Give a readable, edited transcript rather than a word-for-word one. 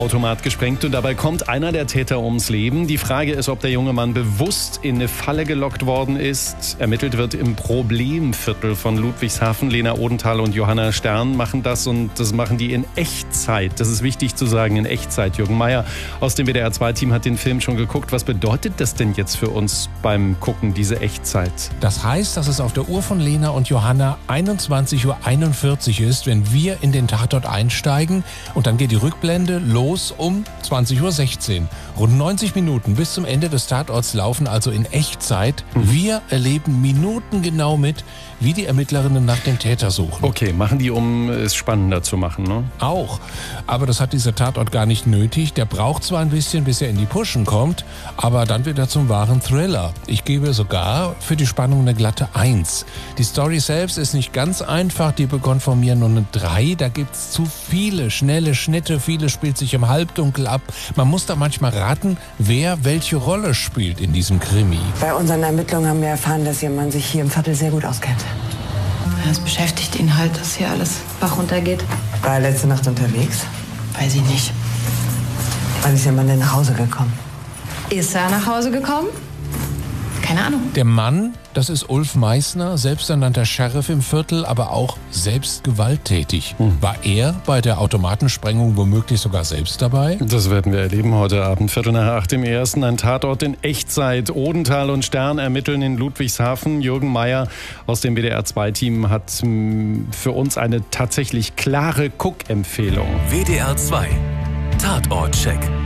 Automat gesprengt und dabei kommt einer der Täter ums Leben. Die Frage ist, ob der junge Mann bewusst in eine Falle gelockt worden ist. Ermittelt wird im Problemviertel von Ludwigshafen. Lena Odenthal und Johanna Stern machen das und das machen die in Echtzeit. Das ist wichtig zu sagen, in Echtzeit. Jürgen Meier aus dem WDR-2-Team hat den Film schon geguckt. Was bedeutet das denn jetzt für uns beim Gucken, diese Echtzeit? Das heißt, dass es auf der Uhr von Lena und Johanna 21:41 Uhr ist, wenn wir in den Tatort einsteigen und dann geht die Rückblende los um 20:16 Uhr. Rund 90 Minuten bis zum Ende des Tatorts laufen also in Echtzeit. Wir erleben minutengenau mit, wie die Ermittlerinnen nach dem Täter suchen. Okay, machen die, um es spannender zu machen, ne? Auch. Aber das hat dieser Tatort gar nicht nötig. Der braucht zwar ein bisschen, bis er in die Pushen kommt, aber dann wird er zum wahren Thriller. Ich gebe sogar für die Spannung eine glatte 1. Die Story selbst ist nicht ganz einfach, die bekommt von mir nur eine 3. Da gibt's zu viele schnelle Schnitte, vieles spielt sich im Halbdunkel ab. Man muss da manchmal raten, wer welche Rolle spielt in diesem Krimi. Bei unseren Ermittlungen haben wir erfahren, dass Ihr Mann sich hier im Viertel sehr gut auskennt. Es beschäftigt ihn halt, dass hier alles Bach runtergeht. War er letzte Nacht unterwegs? Weiß ich nicht. Wann ist Ihr Mann denn nach Hause gekommen? Ist er nach Hause gekommen? Keine Ahnung. Der Mann, das ist Ulf Meissner, selbsternannter Sheriff im Viertel, aber auch selbst gewalttätig. War er bei der Automatensprengung womöglich sogar selbst dabei? Das werden wir erleben heute Abend, 7:45 im Ersten. Ein Tatort in Echtzeit. Odenthal und Stern ermitteln in Ludwigshafen. Jürgen Meier aus dem WDR-2-Team hat für uns eine tatsächlich klare Guckempfehlung. WDR 2 Tatortcheck.